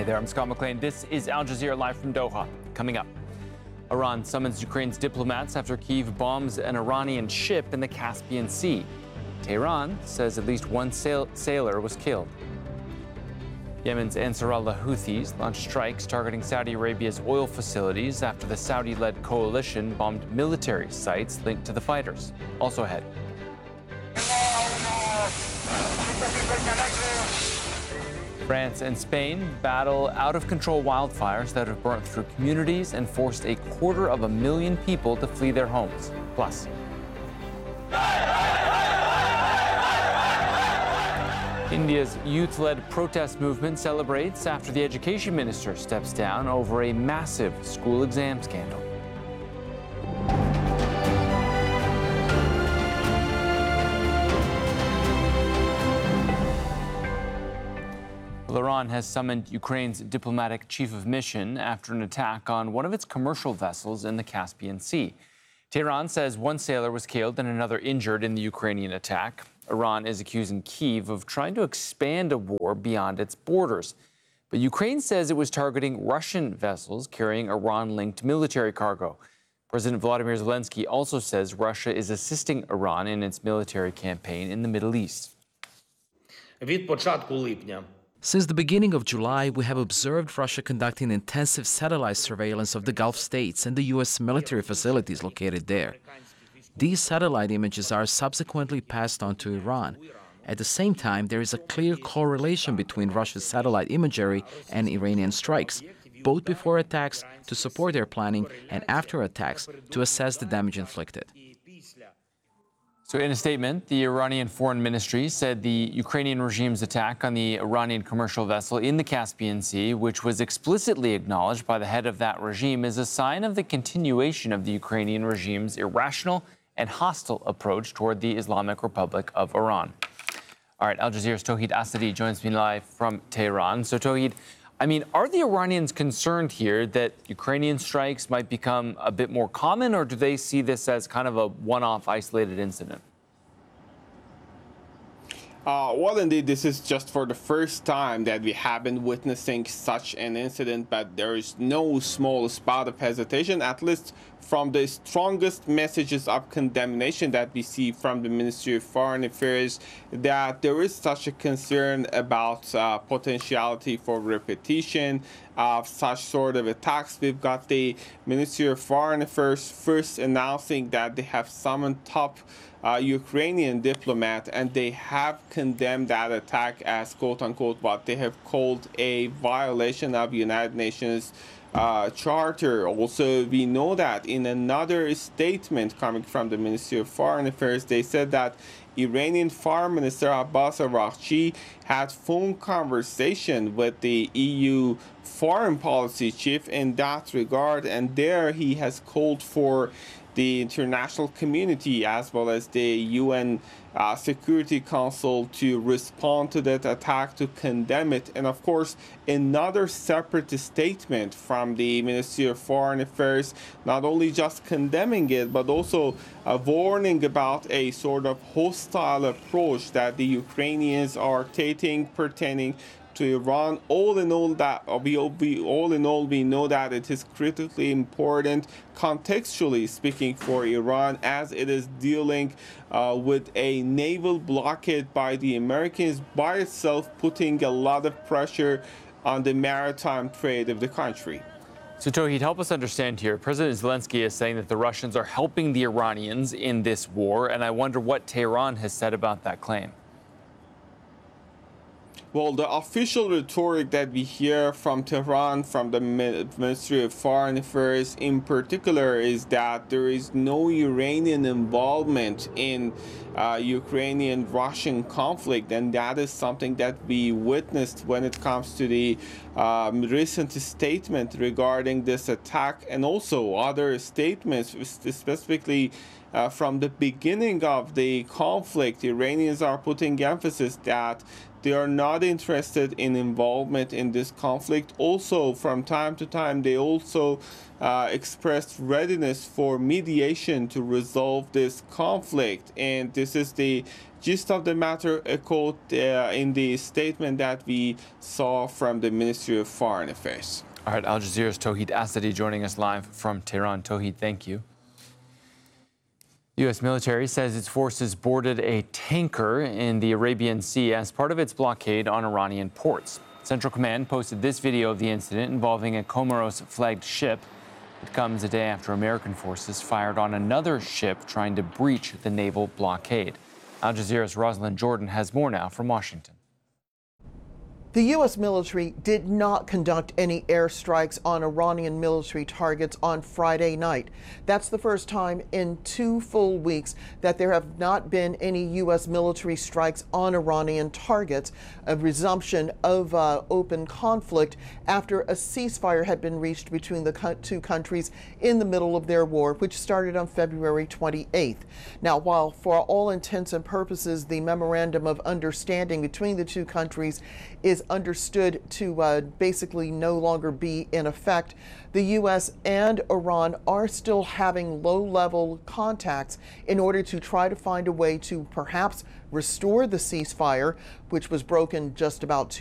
there, I'm Scott McLean. This is Al Jazeera live from Doha. Coming up, Iran summons Ukraine's diplomats after Kyiv bombs an Iranian ship in the Caspian Sea. Tehran says at least one sailor was killed. Yemen's Ansar Allah Houthis launched strikes targeting Saudi Arabia's oil facilities after the Saudi-led coalition bombed military sites linked to the fighters. Also ahead. France and Spain battle out-of-control wildfires that have burnt through communities and forced 250,000 people to flee their homes. Plus, India's youth-led protest movement celebrates after the education minister steps down over a massive school exam scandal. Iran has summoned Ukraine's diplomatic chief of mission after an attack on one of its commercial vessels in the Caspian Sea. Tehran says one sailor was killed and another injured in the Ukrainian attack. Iran is accusing Kyiv of trying to expand a war beyond its borders. But Ukraine says it was targeting Russian vessels carrying Iran-linked military cargo. President Volodymyr Zelensky also says Russia is assisting Iran in its military campaign in the Middle East. Since the beginning of July, we have observed Russia conducting intensive satellite surveillance of the Gulf states and the U.S. military facilities located there. These satellite images are subsequently passed on to Iran. At the same time, there is a clear correlation between Russia's satellite imagery and Iranian strikes, both before attacks to support their planning and after attacks to assess the damage inflicted. So in a statement, the Iranian Foreign Ministry said the Ukrainian regime's attack on the Iranian commercial vessel in the Caspian Sea, which was explicitly acknowledged by the head of that regime, is a sign of the continuation of the Ukrainian regime's irrational and hostile approach toward the Islamic Republic of Iran. All right, Al Jazeera's Tauhid Asadi joins me live from Tehran. So Tauhid, are the Iranians concerned here that Ukrainian strikes might become a bit more common, or do they see this as kind of a one-off isolated incident? Well, indeed, this is just for the first time that we have been witnessing such an incident, but there is no small spot of hesitation, at least from the strongest messages of condemnation that we see from the Ministry of Foreign Affairs, that there is such a concern about potentiality for repetition of such sort of attacks. We've got the Ministry of Foreign Affairs first announcing that they have summoned top Ukrainian diplomat, and they have condemned that attack as quote-unquote what they have called a violation of United Nations Charter. Also, we know that in another statement coming from the Ministry of Foreign Affairs, they said that Iranian Foreign Minister Abbas Araghchi had phone conversation with the EU foreign policy chief in that regard, and there he has called for the international community as well as the UN Security Council to respond to that attack, to condemn it. And of course, another separate statement from the Ministry of Foreign Affairs, not only just condemning it, but also warning about a sort of hostile approach that the Ukrainians are taking pertaining to Iran. All in all, we know that it is critically important, contextually speaking, for Iran, as it is dealing with a naval blockade by the Americans by itself, putting a lot of pressure on the maritime trade of the country. So Tauhid, help us understand here. President Zelensky is saying that the Russians are helping the Iranians in this war, and I wonder what Tehran has said about that claim. Well, the official rhetoric that we hear from Tehran, from the Ministry of Foreign Affairs in particular, is that there is no Iranian involvement in Ukrainian-Russian conflict, and that is something that we witnessed when it comes to the recent statement regarding this attack, and also other statements, specifically from the beginning of the conflict. Iranians are putting emphasis that they are not interested in involvement in this conflict. Also, from time to time, they also expressed readiness for mediation to resolve this conflict. And this is the gist of the matter, a quote in the statement that we saw from the Ministry of Foreign Affairs. All right, Al Jazeera's Tauhid Asadi joining us live from Tehran. Tauhid, thank you. The U.S. military says its forces boarded a tanker in the Arabian Sea as part of its blockade on Iranian ports. Central Command posted this video of the incident involving a Comoros-flagged ship. It comes a day after American forces fired on another ship trying to breach the naval blockade. Al Jazeera's Rosalind Jordan has more now from Washington. The U.S. military did not conduct any airstrikes on Iranian military targets on Friday night. That's the first time in 2 full weeks that there have not been any U.S. military strikes on Iranian targets, a resumption of open conflict after a ceasefire had been reached between the two countries in the middle of their war, which started on February 28th. Now, while for all intents and purposes the memorandum of understanding between the two countries is understood to basically no longer be in effect, the U.S. and Iran are still having low-level contacts in order to try to find a way to perhaps restore the ceasefire, which was broken just about